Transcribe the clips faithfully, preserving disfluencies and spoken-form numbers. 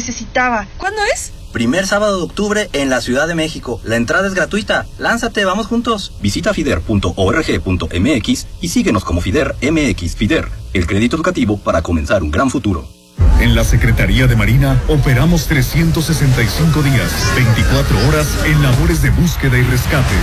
necesitaba. ¿Cuándo es? Primer sábado de octubre en la Ciudad de México. La entrada es gratuita. Lánzate, vamos juntos. Visita fider punto org punto mx y síguenos como Fider M X. Fider, el crédito educativo para comenzar un gran futuro. En la Secretaría de Marina operamos trescientos sesenta y cinco días, veinticuatro horas en labores de búsqueda y rescate.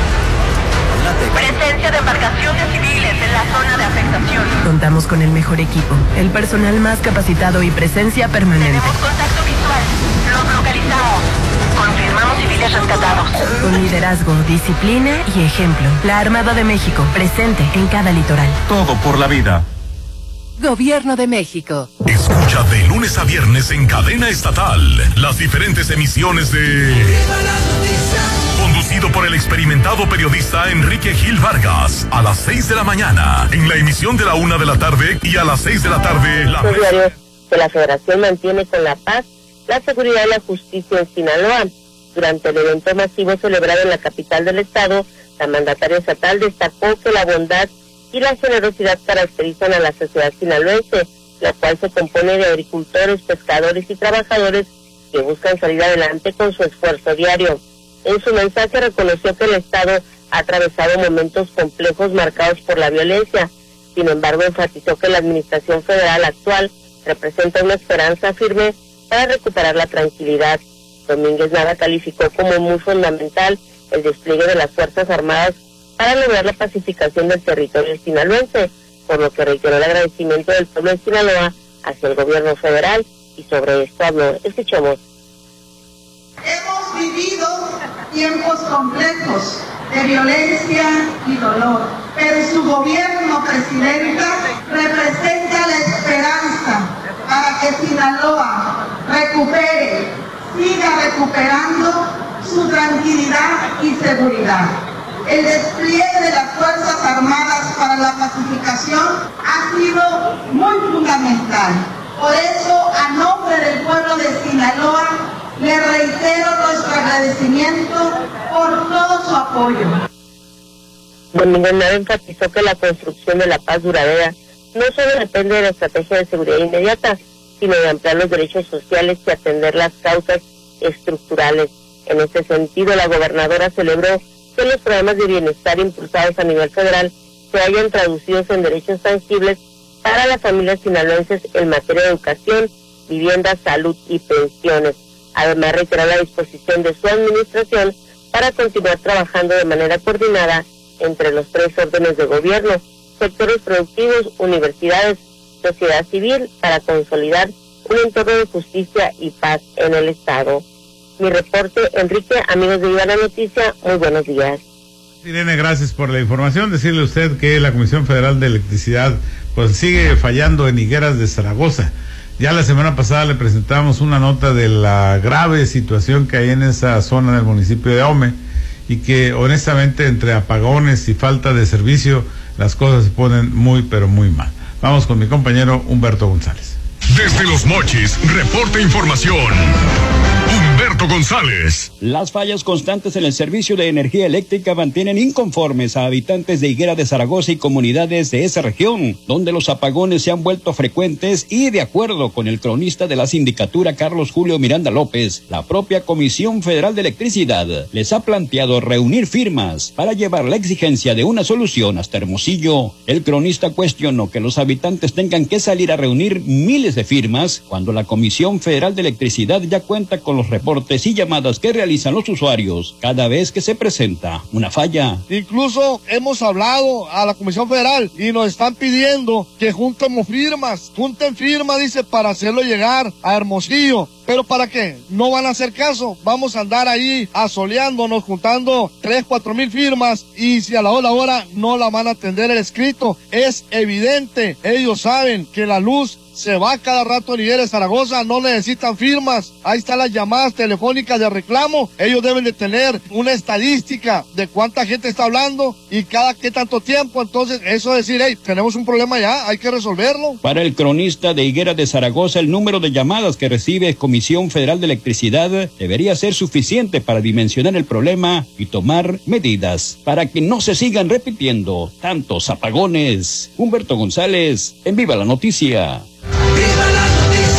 Presencia de embarcaciones civiles en la zona de afectación. Contamos con el mejor equipo, el personal más capacitado y presencia permanente. Tenemos contacto visual. Los localizamos. Confirmamos civiles rescatados. Con liderazgo, disciplina y ejemplo. La Armada de México, presente en cada litoral. Todo por la vida. Gobierno de México. Escucha de lunes a viernes en cadena estatal las diferentes emisiones de... Conducido por el experimentado periodista Enrique Gil Vargas, a las seis de la mañana, en la emisión de la una de la tarde y a las seis de la tarde. La... Los diarios que la Federación mantiene con la paz, la seguridad y la justicia en Sinaloa. Durante el evento masivo celebrado en la capital del estado, la mandataria estatal destacó que la bondad y la generosidad caracterizan a la sociedad sinaloense, la cual se compone de agricultores, pescadores y trabajadores que buscan salir adelante con su esfuerzo diario. En su mensaje reconoció que el Estado ha atravesado momentos complejos marcados por la violencia. Sin embargo, enfatizó que la administración federal actual representa una esperanza firme para recuperar la tranquilidad. Domínguez Nava calificó como muy fundamental el despliegue de las Fuerzas Armadas para lograr la pacificación del territorio sinaloense, por lo que reiteró el agradecimiento del pueblo de Sinaloa hacia el gobierno federal, y sobre esto habló. Escuchemos. Hemos vivido tiempos complejos de violencia y dolor, pero su gobierno, presidenta, representa la esperanza para que Sinaloa recupere, siga recuperando su tranquilidad y seguridad. El despliegue de las Fuerzas Armadas para la pacificación ha sido muy fundamental. Por eso, a nombre del pueblo de Sinaloa, le reitero nuestro agradecimiento por todo su apoyo. Domínguez Nava enfatizó que la construcción de la paz duradera no solo depende de la estrategia de seguridad inmediata, sino de ampliar los derechos sociales y atender las causas estructurales. En ese sentido, la gobernadora celebró que los programas de bienestar impulsados a nivel federal se hayan traducidos en derechos tangibles para las familias sinaloenses en materia de educación, vivienda, salud y pensiones. Además, reiteró la disposición de su administración para continuar trabajando de manera coordinada entre los tres órdenes de gobierno, sectores productivos, universidades, sociedad civil, para consolidar un entorno de justicia y paz en el Estado. Mi reporte, Enrique, amigos de Viva la Noticia, muy buenos días. Irene, gracias por la información. Decirle a usted que la Comisión Federal de Electricidad pues sigue fallando en Higueras de Zaragoza. Ya la semana pasada le presentamos una nota de la grave situación que hay en esa zona del municipio de Ahome, y que honestamente entre apagones y falta de servicio las cosas se ponen muy pero muy mal. Vamos con mi compañero Humberto González. Desde Los Mochis, reporta información Humberto González. Las fallas constantes en el servicio de energía eléctrica mantienen inconformes a habitantes de Higuera de Zaragoza y comunidades de esa región, donde los apagones se han vuelto frecuentes y, de acuerdo con el cronista de la sindicatura Carlos Julio Miranda López, la propia Comisión Federal de Electricidad les ha planteado reunir firmas para llevar la exigencia de una solución hasta Hermosillo. El cronista cuestionó que los habitantes tengan que salir a reunir miles de firmas cuando la Comisión Federal de Electricidad ya cuenta con los reportes y llamadas que realizan los usuarios cada vez que se presenta una falla. Incluso hemos hablado a la Comisión Federal y nos están pidiendo que juntemos firmas, junten firmas, dice, para hacerlo llegar a Hermosillo. ¿Pero para qué? No van a hacer caso. Vamos a andar ahí asoleándonos, juntando tres, cuatro mil firmas, y si a la hora, hora no la van a atender el escrito. Es evidente, ellos saben que la luz se va cada rato en Higuera de Zaragoza, no necesitan firmas. Ahí están las llamadas telefónicas de reclamo. Ellos deben de tener una estadística de cuánta gente está hablando y cada qué tanto tiempo. Entonces, eso es decir, hey, tenemos un problema ya, hay que resolverlo. Para el cronista de Higuera de Zaragoza, el número de llamadas que recibe Comisión Federal de Electricidad debería ser suficiente para dimensionar el problema y tomar medidas para que no se sigan repitiendo tantos apagones. Humberto González, en Viva la Noticia. ¡Viva la Noticia!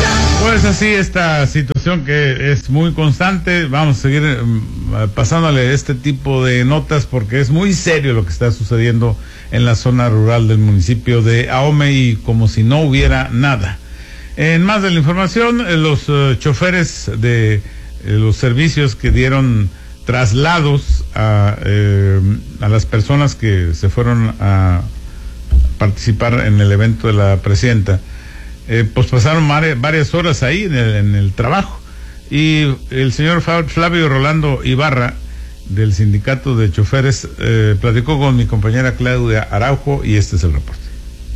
Pues así esta situación que es muy constante, vamos a seguir um, pasándole este tipo de notas porque es muy serio lo que está sucediendo en la zona rural del municipio de Ahome y como si no hubiera nada. En más de la información, eh, los uh, choferes de eh, los servicios que dieron traslados a, eh, a las personas que se fueron a participar en el evento de la presidenta, Eh, pues pasaron mare, varias horas ahí en el, en el trabajo y el señor Flavio Rolando Ibarra del sindicato de choferes eh, platicó con mi compañera Claudia Araujo y este es el reporte.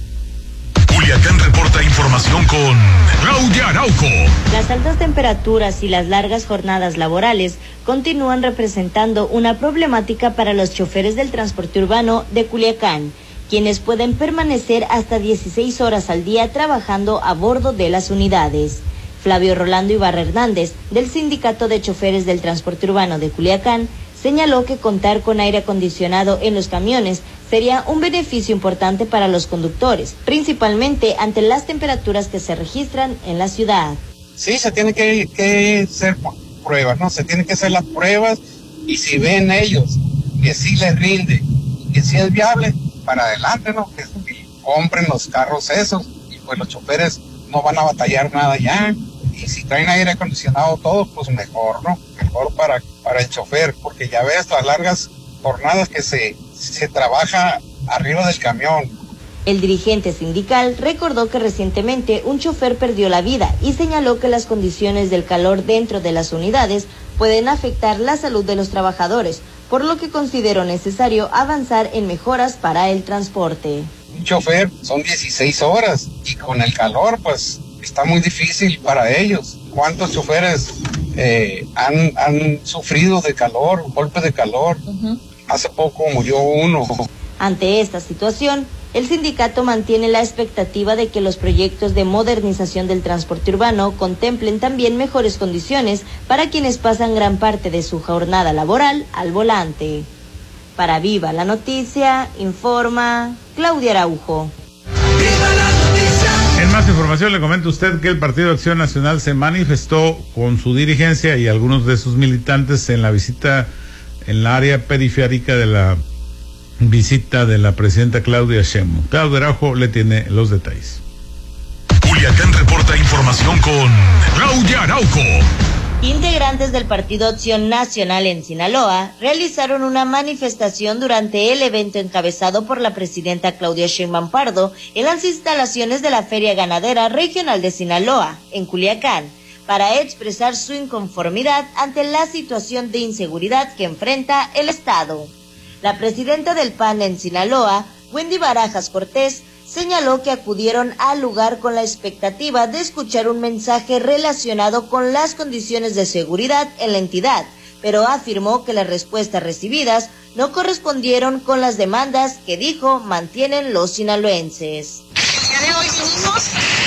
Culiacán reporta información con Claudia Araujo. Las altas temperaturas y las largas jornadas laborales continúan representando una problemática para los choferes del transporte urbano de Culiacán, quienes pueden permanecer hasta dieciséis horas al día trabajando a bordo de las unidades. Flavio Rolando Ibarra Hernández, del Sindicato de Choferes del Transporte Urbano de Culiacán, señaló que contar con aire acondicionado en los camiones sería un beneficio importante para los conductores, principalmente ante las temperaturas que se registran en la ciudad. Sí, se tiene que, que hacer pruebas, ¿no? Se tienen que hacer las pruebas y si ven ellos que sí les rinde, que sí es viable, para adelante, ¿no? Que, que compren los carros esos y pues los choferes no van a batallar nada ya. Y si traen aire acondicionado todos, pues mejor, ¿no? Mejor para, para el chofer, porque ya ves las largas jornadas que se, se trabaja arriba del camión. El dirigente sindical recordó que recientemente un chofer perdió la vida y señaló que las condiciones del calor dentro de las unidades pueden afectar la salud de los trabajadores, por lo que consideró necesario avanzar en mejoras para el transporte. Un chofer son dieciséis horas y con el calor pues está muy difícil para ellos. ¿Cuántos choferes eh, han, han sufrido de calor, golpes de calor? Uh-huh. Hace poco murió uno. Ante esta situación, el sindicato mantiene la expectativa de que los proyectos de modernización del transporte urbano contemplen también mejores condiciones para quienes pasan gran parte de su jornada laboral al volante. Para Viva la Noticia, informa Claudia Araujo. En más información le comento a usted que el Partido Acción Nacional se manifestó con su dirigencia y algunos de sus militantes en la visita en la área periférica de la visita de la presidenta Claudia Sheinbaum. Claudia Araujo le tiene los detalles. Culiacán reporta información con Claudia Araujo. Integrantes del Partido Acción Nacional en Sinaloa realizaron una manifestación durante el evento encabezado por la presidenta Claudia Sheinbaum Pardo en las instalaciones de la Feria Ganadera Regional de Sinaloa, en Culiacán, para expresar su inconformidad ante la situación de inseguridad que enfrenta el Estado. La presidenta del P A N en Sinaloa, Wendy Barajas Cortés, señaló que acudieron al lugar con la expectativa de escuchar un mensaje relacionado con las condiciones de seguridad en la entidad, pero afirmó que las respuestas recibidas no correspondieron con las demandas que dijo mantienen los sinaloenses. El día de hoy vinimos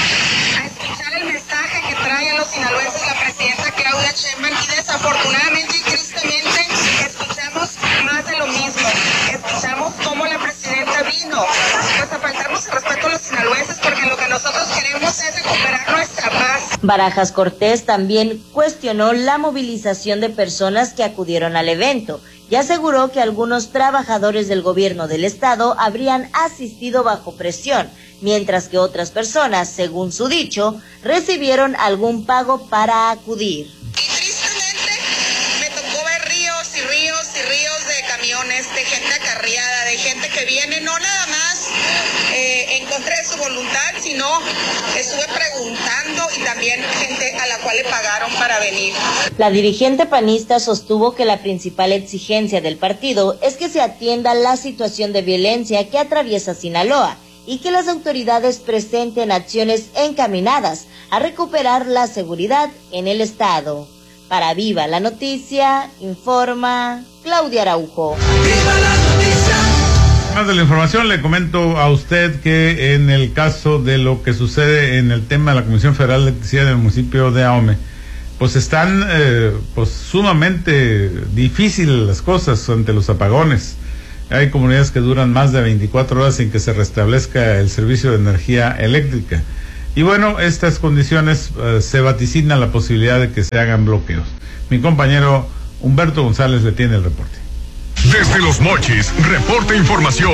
a escuchar el mensaje que trae a los sinaloenses la presidenta Claudia Sheinbaum y desafortunadamente y tristemente escuchamos más de lo mismo. Escuchamos cómo la presidenta vino pues a faltarnos el respeto a los sinaloenses porque lo que nosotros queremos es recuperar nuestra paz. Barajas Cortés también cuestionó la movilización de personas que acudieron al evento y aseguró que algunos trabajadores del gobierno del estado habrían asistido bajo presión, mientras que otras personas, según su dicho, recibieron algún pago para acudir. Y tristemente me tocó ver ríos y ríos y ríos de camiones, de gente acarreada, de gente que viene no nada más eh, en contra de su voluntad, sino estuve preguntando y también gente a la cual le pagaron para venir. La dirigente panista sostuvo que la principal exigencia del partido es que se atienda la situación de violencia que atraviesa Sinaloa y que las autoridades presenten acciones encaminadas a recuperar la seguridad en el estado. Para Viva la Noticia, informa Claudia Araujo. ¡Viva la noticia! Más de la información le comento a usted que en el caso de lo que sucede en el tema de la Comisión Federal de Electricidad del municipio de Ahome, pues están eh, pues sumamente difíciles las cosas ante los apagones. Hay comunidades que duran más de veinticuatro horas sin que se restablezca el servicio de energía eléctrica. Y bueno, estas condiciones uh, se vaticina la posibilidad de que se hagan bloqueos. Mi compañero Humberto González le tiene el reporte. Desde Los Mochis, reporta información.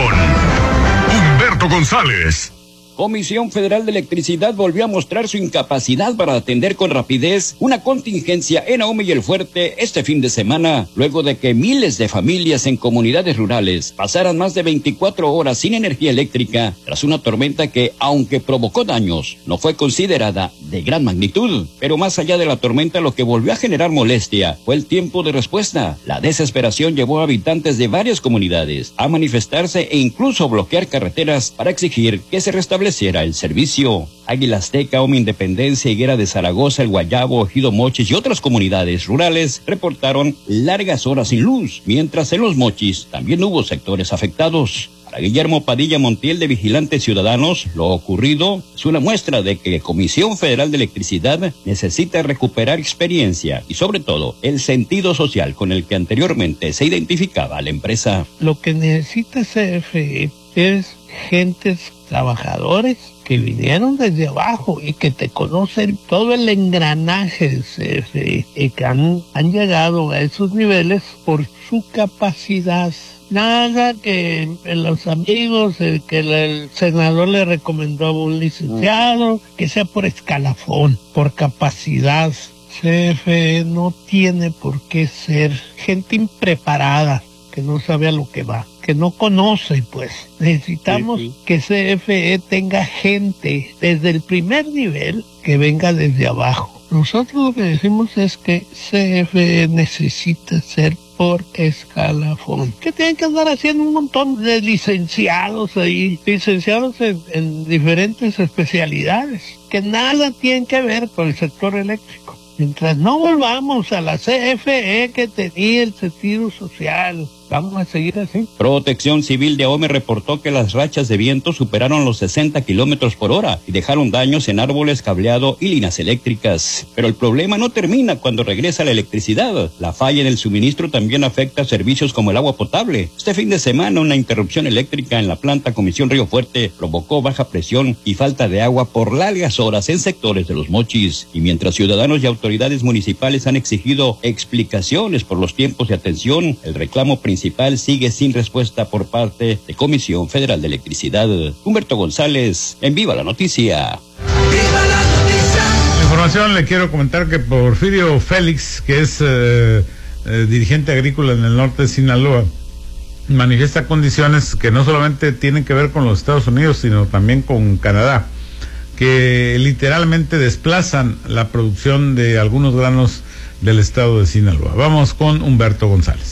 Humberto González. Comisión Federal de Electricidad volvió a mostrar su incapacidad para atender con rapidez una contingencia en Ahome y El Fuerte este fin de semana, luego de que miles de familias en comunidades rurales pasaran más de veinticuatro horas sin energía eléctrica tras una tormenta que, aunque provocó daños, no fue considerada de gran magnitud. Pero más allá de la tormenta, lo que volvió a generar molestia fue el tiempo de respuesta. La desesperación llevó a habitantes de varias comunidades a manifestarse e incluso bloquear carreteras para exigir que se restablezca el servicio. Águila Azteca, Ahome Independencia, Higuera de Zaragoza, El Guayabo, Ejido Mochis y otras comunidades rurales reportaron largas horas sin luz, mientras en Los Mochis también hubo sectores afectados. Para Guillermo Padilla Montiel, de Vigilantes Ciudadanos, lo ocurrido es una muestra de que Comisión Federal de Electricidad necesita recuperar experiencia y, sobre todo, el sentido social con el que anteriormente se identificaba la empresa. Lo que necesita C F E es gentes, trabajadores que vinieron desde abajo y que te conocen todo el engranaje de C F E y que han, han llegado a esos niveles por su capacidad. Nada que los amigos, el que el senador le recomendó a un licenciado, que sea por escalafón, por capacidad. C F E no tiene por qué ser gente impreparada, que no sabe a lo que va, que no conoce, pues. Necesitamos sí, sí. que C F E tenga gente desde el primer nivel que venga desde abajo. Nosotros lo que decimos es que C F E necesita ser por escalafón. Que tienen que andar haciendo un montón de licenciados ahí, licenciados en, en diferentes especialidades, que nada tienen que ver con el sector eléctrico. Mientras no volvamos a la C F E que tenía el sentido social, vamos a seguir así. Protección Civil de Ahome reportó que las rachas de viento superaron los sesenta kilómetros por hora y dejaron daños en árboles, cableado y líneas eléctricas. Pero el problema no termina cuando regresa la electricidad. La falla en el suministro también afecta a servicios como el agua potable. Este fin de semana, una interrupción eléctrica en la planta Comisión Río Fuerte provocó baja presión y falta de agua por largas horas en sectores de Los Mochis. Y mientras ciudadanos y autoridades municipales han exigido explicaciones por los tiempos de atención, el reclamo principal principal sigue sin respuesta por parte de Comisión Federal de Electricidad. Humberto González, en Viva la Noticia. ¡Viva la noticia! La información, le quiero comentar que Porfirio Félix, que es eh, eh, dirigente agrícola en el norte de Sinaloa, manifiesta condiciones que no solamente tienen que ver con los Estados Unidos, sino también con Canadá, que literalmente desplazan la producción de algunos granos del estado de Sinaloa. Vamos con Humberto González.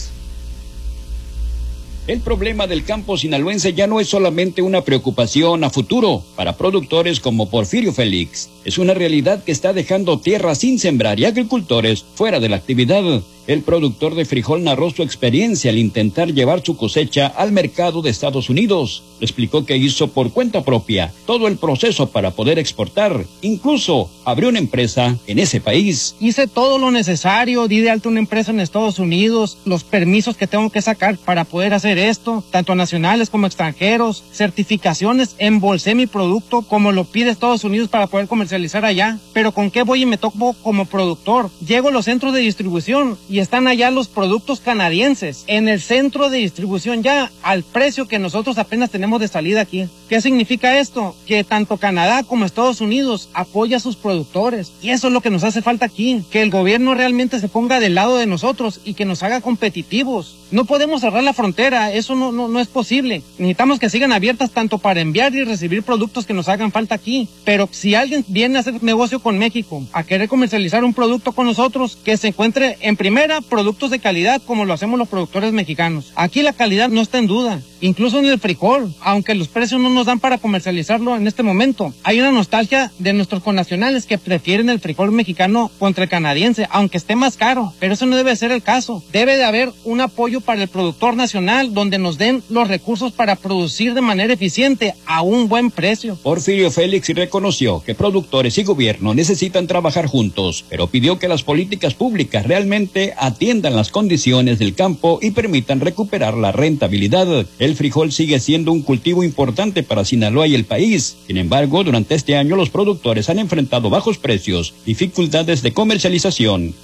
El problema del campo sinaloense ya no es solamente una preocupación a futuro para productores como Porfirio Félix. Es una realidad que está dejando tierra sin sembrar y agricultores fuera de la actividad. El productor de frijol narró su experiencia al intentar llevar su cosecha al mercado de Estados Unidos. Explicó que hizo por cuenta propia todo el proceso para poder exportar. Incluso abrió una empresa en ese país. Hice todo lo necesario, di de alta una empresa en Estados Unidos, los permisos que tengo que sacar para poder hacer esto, tanto nacionales como extranjeros, certificaciones, embolsé mi producto como lo pide Estados Unidos para poder comercializar allá. Pero ¿con qué voy y me toco como productor? Llego a los centros de distribución y están allá los productos canadienses en el centro de distribución ya al precio que nosotros apenas tenemos de salida aquí. ¿Qué significa esto? Que tanto Canadá como Estados Unidos apoya a sus productores y eso es lo que nos hace falta aquí, que el gobierno realmente se ponga del lado de nosotros y que nos haga competitivos. No podemos cerrar la frontera, eso no, no, no es posible. Necesitamos que sigan abiertas tanto para enviar y recibir productos que nos hagan falta aquí. Pero si alguien viene a hacer negocio con México, a querer comercializar un producto con nosotros, que se encuentre en primera productos de calidad como lo hacemos los productores mexicanos. Aquí la calidad no está en duda, incluso en el frijol, aunque los precios no nos dan para comercializarlo en este momento. Hay una nostalgia de nuestros connacionales que prefieren el frijol mexicano contra el canadiense, aunque esté más caro, pero eso no debe ser el caso. Debe de haber un apoyo para el productor nacional donde nos den los recursos para producir de manera eficiente a un buen precio. Porfirio Félix reconoció que productores y gobierno necesitan trabajar juntos, pero pidió que las políticas públicas realmente atiendan las condiciones del campo y permitan recuperar la rentabilidad. El frijol sigue siendo un cultivo importante para Sinaloa y el país. Sin embargo, durante este año los productores han enfrentado bajos precios, dificultades de comercialización,